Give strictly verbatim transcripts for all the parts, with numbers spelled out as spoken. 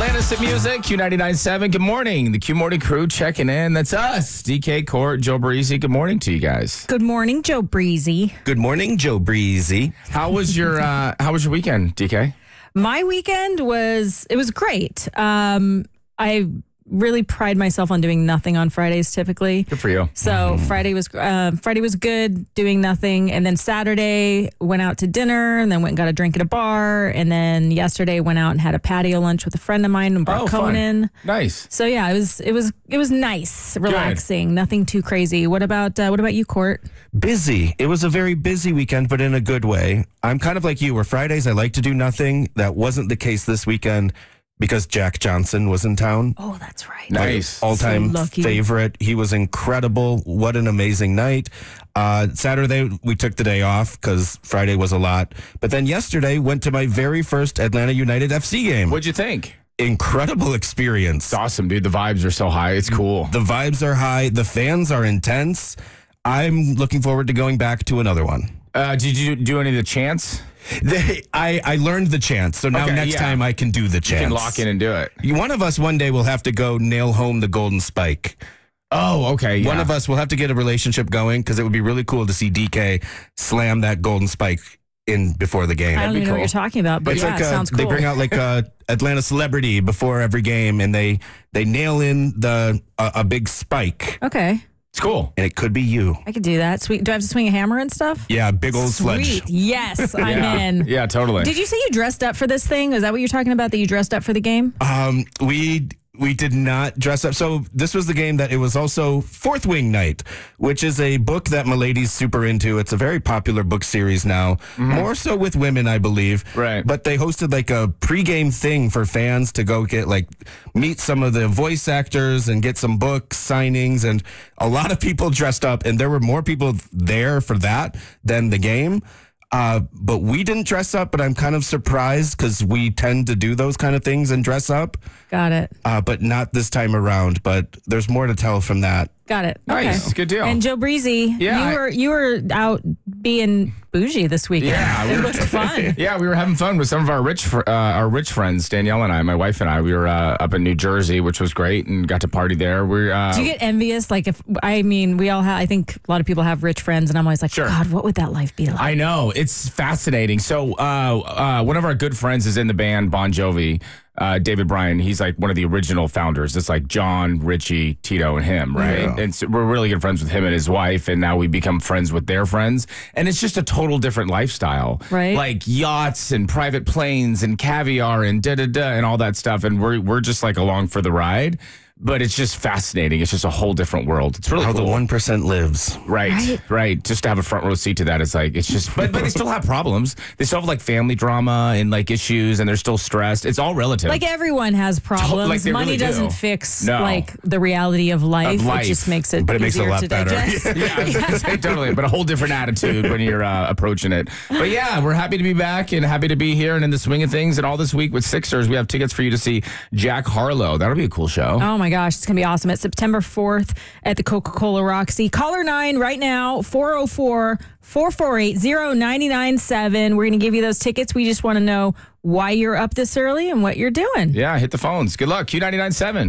Atlantis at Music, Q ninety-nine point seven. Good morning. The Q Morning Crew checking in. That's us. D K, Court, Joe Breezy. Good morning to you guys. Good morning, Joe Breezy. Good morning, Joe Breezy. How was your uh, How was your weekend, D K? My weekend was, it was great. Um, I really pride myself on doing nothing on Fridays typically. Good for you. So mm-hmm. Friday was uh, Friday was good, doing nothing. And then Saturday went out to dinner and then went and got a drink at a bar. And then yesterday went out and had a patio lunch with a friend of mine in Oh, Conan. Nice. So yeah, it was it was it was nice, relaxing, good. Nothing too crazy. What about uh, what about you, Court? Busy. It was a very busy weekend, but in a good way. I'm kind of like you, where Fridays I like to do nothing. That wasn't the case this weekend, because Jack Johnson was in town. Oh, that's right. Nice. All-time so favorite. He was incredible. What an amazing night. Uh, Saturday, we took the day off because Friday was a lot. But then yesterday, went to my very first Atlanta United F C game. What'd you think? Incredible experience. It's awesome, dude. The vibes are so high. It's cool. The vibes are high. The fans are intense. I'm looking forward to going back to another one. Uh, did you do any of the chants? They, I, I learned the chant, so now Okay, next yeah. time I can do the chant. You can lock in and do it. One of us one day will have to go nail home the golden spike. Oh, okay. Yeah. One of us will have to get a relationship going, because it would be really cool to see D K slam that golden spike in before the game. I don't be even know cool. what you're talking about, but It's yeah, like it a, sounds cool. they bring out like a Atlanta celebrity before every game, and they they nail in the a, a big spike, Okay, It's cool. and it could be you. I could do that. Sweet. Do I have to swing a hammer and stuff? Yeah, big old Sweet. sledge. Yes, I'm yeah. in. Yeah, totally. Did you say you dressed up for this thing? Is that what you're talking about, that you dressed up for the game? Um, we we did not dress up. So this was the game that it was also Fourth Wing Night, which is a book that Milady's super into. It's a very popular book series now, mm-hmm. more so with women, I believe. Right. But they hosted like a pregame thing for fans to go get like meet some of the voice actors and get some book signings, and a lot of people dressed up, and there were more people there for that than the game. Uh, but we didn't dress up, but I'm kind of surprised because we tend to do those kind of things and dress up. Got it. Uh, but not this time around. But there's more to tell from that. Got it. Nice. Okay. Good deal. And Joe Breezy, Yeah, you I- were you were out being bougie this weekend. Yeah, we it were- looked fun. Yeah, we were having fun with some of our rich fr- uh, our rich friends, Danielle and I, my wife and I. We were uh, up in New Jersey, which was great, and got to party there. We uh, Do you get envious? Like, if I mean, we all have. I think a lot of people have rich friends, and I'm always like, Sure. God, what would that life be like? I know. It's fascinating. So uh, uh, one of our good friends is in the band Bon Jovi, uh, David Bryan. He's like one of the original founders. It's like John, Richie, Tito, and him, right? Yeah. And so we're really good friends with him and his wife, and now we become friends with their friends. And it's just a total different lifestyle. Right. Like yachts and private planes and caviar and da-da-da and all that stuff. And we're, we're just like along for the ride. But it's just fascinating. It's just a whole different world. It's really How cool. the one percent lives. Right, right, Right. Just to have a front row seat to that, it's like, it's just, but, but they still have problems. They still have like family drama and like issues, and they're still stressed. It's all relative. Like everyone has problems. Like they Money really do. doesn't fix No. like the reality of life. Of life. It just makes it But it makes it a easier lot to better. digest. yeah, I was gonna say, totally, but a whole different attitude when you're uh, approaching it. But yeah, we're happy to be back and happy to be here and in the swing of things. And all this week with Sixers, we have tickets for you to see Jack Harlow. That'll be a cool show. Oh my gosh, it's going to be awesome. It's September fourth at the Coca-Cola Roxy. Caller nine right now, four oh four, four four eight, oh nine nine seven. We're going to give you those tickets. We just want to know why you're up this early and what you're doing. Yeah, hit the phones. Good luck. Q ninety-nine point seven.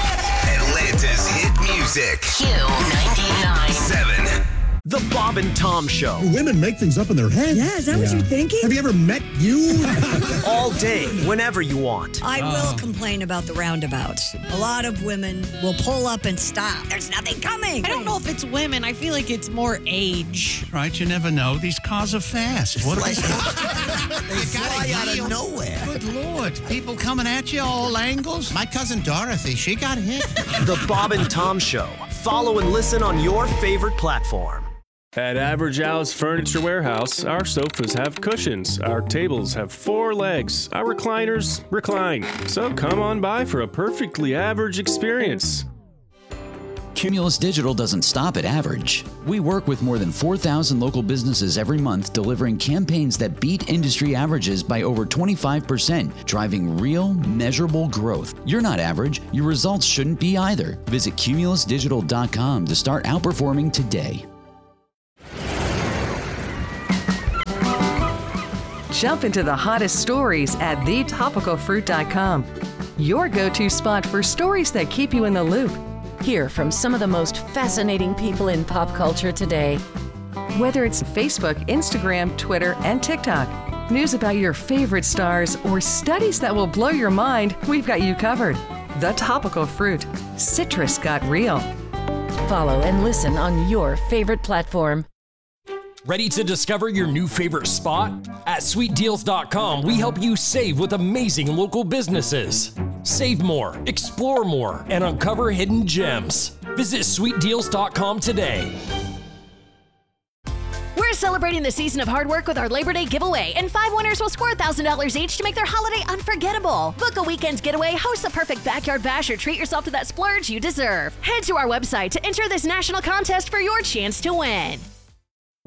Atlanta's hit music. Q ninety-nine. Seven. The Bob and Tom Show. Women make things up in their head. Yeah, is that what you're thinking? Have you ever met you? All day, whenever you want. I will complain about the roundabouts. A lot of women will pull up and stop. There's nothing coming. I don't know if it's women. I feel like it's more age. Right, you never know. These cars are fast. What Like, they fly out of nowhere. Good Lord. People coming at you all angles. My cousin Dorothy, she got hit. The Bob and Tom Show. Follow and listen on your favorite platform. At Average Al's Furniture Warehouse, our sofas have cushions, our tables have four legs, our recliners recline. So come on by for a perfectly average experience. Cumulus Digital doesn't stop at average. We work with more than four thousand local businesses every month, delivering campaigns that beat industry averages by over twenty-five percent, driving real, measurable growth. You're not average. Your results shouldn't be either. Visit cumulus digital dot com to start outperforming today. Jump into the hottest stories at the topical fruit dot com. your go-to spot for stories that keep you in the loop. Hear from some of the most fascinating people in pop culture today. Whether it's Facebook, Instagram, Twitter, and TikTok, news about your favorite stars, or studies that will blow your mind, we've got you covered. The Topical Fruit. Citrus got real. Follow and listen on your favorite platform. Ready to discover your new favorite spot? At sweet deals dot com, we help you save with amazing local businesses. Save more, explore more, and uncover hidden gems. Visit sweet deals dot com today. We're celebrating the season of hard work with our Labor Day giveaway, and five winners will score one thousand dollars each to make their holiday unforgettable. Book a weekend getaway, host the perfect backyard bash, or treat yourself to that splurge you deserve. Head to our website to enter this national contest for your chance to win.